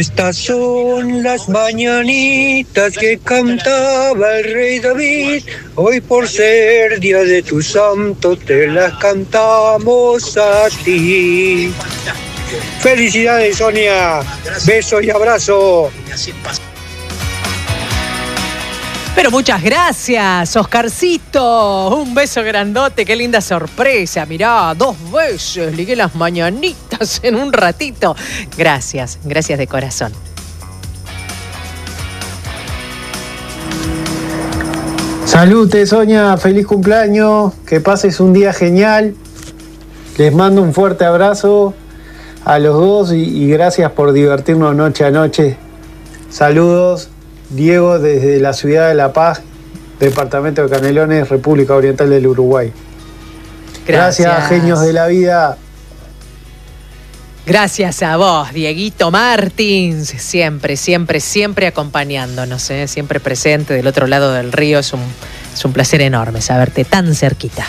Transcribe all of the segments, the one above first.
Estas son las mañanitas que cantaba el rey David. Hoy por ser día de tu santo te las cantamos a ti. Felicidades, Sonia. Besos y abrazo. Pero muchas gracias, Oscarcito. Un beso grandote, qué linda sorpresa. Mirá, 2 veces ligué las mañanitas en un ratito. Gracias, gracias de corazón. Salute, Sonia, feliz cumpleaños, que pases un día genial. Les mando un fuerte abrazo a los dos y gracias por divertirnos noche a noche. Saludos, Diego desde la ciudad de La Paz, departamento de Canelones, República Oriental del Uruguay. Gracias, genios de la vida. Gracias a vos, Dieguito Martins, siempre, siempre, siempre acompañándonos, siempre presente del otro lado del río. Es un placer enorme saberte tan cerquita.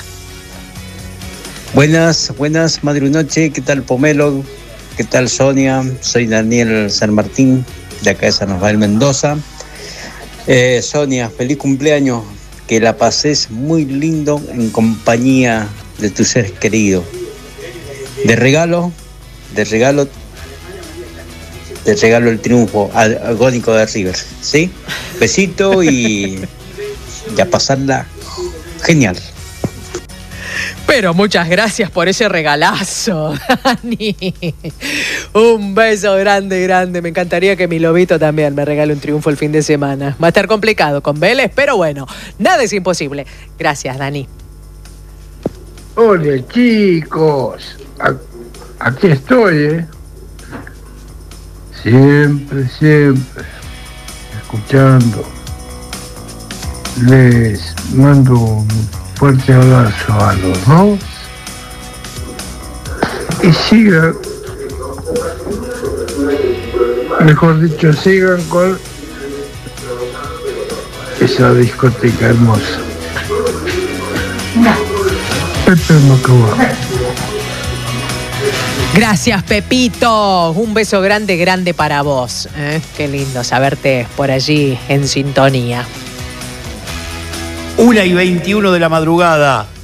Buenas, madre noche. ¿Qué tal, Pomelo? ¿Qué tal, Sonia? Soy Daniel San Martín, de acá de San Rafael, Mendoza. Sonia, feliz cumpleaños. Que la pases muy lindo en compañía de tus seres queridos. De regalo el triunfo agónico de River, ¿sí? Besito y a pasarla genial. Pero muchas gracias por ese regalazo, Dani. Un beso grande, grande. Me encantaría que mi lobito también me regale un triunfo el fin de semana. Va a estar complicado con Vélez, pero bueno, nada es imposible. Gracias, Dani. Hola, chicos. Aquí estoy, Siempre escuchando. Les mando un fuerte abrazo a los dos. Y sigan, mejor dicho, sigan con esa discoteca hermosa. Pepe Macabá. Gracias, Pepito. Un beso grande, grande para vos. Qué lindo saberte por allí en sintonía. 1:21 de la madrugada.